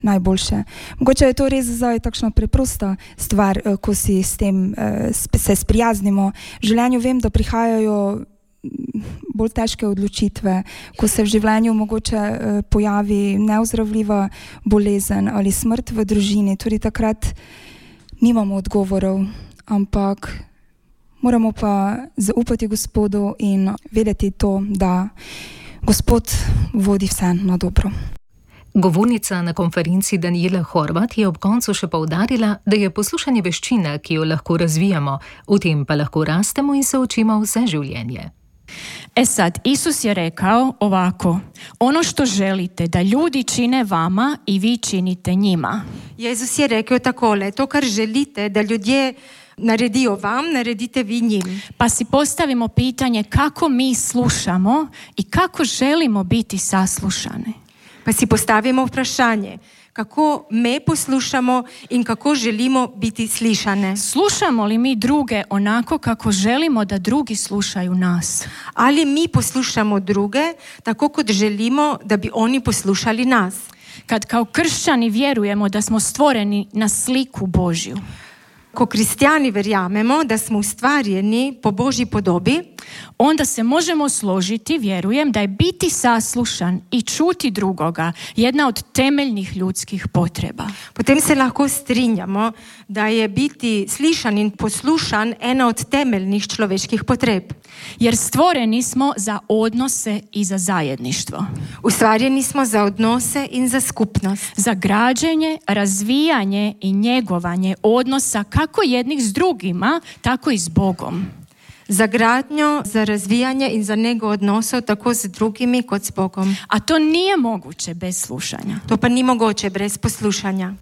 najboljše. Mogoče je to res zdaj takšna preprosta stvar, ko si s tem se sprijaznimo. V življenju vem, da prihajajo bolj težke odločitve, ko se v življenju mogoče pojavi neozdravljiva bolezen ali smrt v družini. Tudi takrat nimamo odgovorov, ampak moramo pa zaupati Gospodu in vedeti to, da Gospod vodi vse na dobro. Govornica na konferenci Danijela Horvat je ob koncu še poudarila, da je poslušanje veščina, ki jo lahko razvijamo, v tem pa lahko rastemo in se učimo vse življenje. Sad, Isus je rekao ovako, ono što želite da ljudi čine vama i vi činite njima. Jezus je rekao takole, to kar želite da ljudje naredijo vam, naredite vi njim. Pa si postavimo pitanje kako mi slušamo i kako želimo biti saslušani. Pa si postavimo vprašanje, kako me poslušamo in kako želimo biti slišane. Slušamo li mi druge onako kako želimo da drugi slušaju nas? Ali mi poslušamo druge tako kot želimo da bi oni poslušali nas? Kad kao kršćani vjerujemo da smo stvoreni na sliku Božju. Ko kristijani verjamemo da smo ustvarjeni po Božji podobi, onda se možemo složiti, vjerujem, da je biti saslušan i čuti drugoga jedna od temeljnih ljudskih potreba. Potem se lahko strinjamo, da je biti slišan in poslušan ena od temeljnih človeških potreb. Jer stvoreni smo za odnose i za zajedništvo. Ustvarjeni smo za odnose in za skupnost. Za građenje, razvijanje i njegovanje odnosa kako jednih s drugima, tako i s Bogom. Za gradnjo, za razvijanje in za nego odnosov tako z drugimi kot s Bogom. A to nije moguće bez slušanja. To pa ni mogoče brez poslušanja.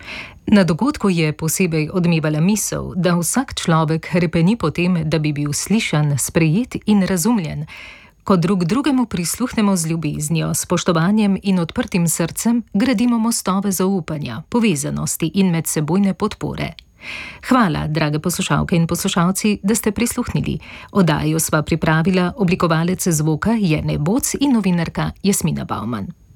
Na dogodku je posebej odmevala misel, da vsak človek hrepeni po tem, da bi bil slišan, sprejet in razumljen. Ko drug drugemu prisluhnemo z ljubeznijo, spoštovanjem in odprtim srcem, gradimo mostove zaupanja, povezanosti in medsebojne podpore. Hvala, drage poslušalke in poslušalci, da ste prisluhnili. Oddajo sva pripravila oblikovalec zvoka Jernej Boc in novinarka Jasmina Bauman.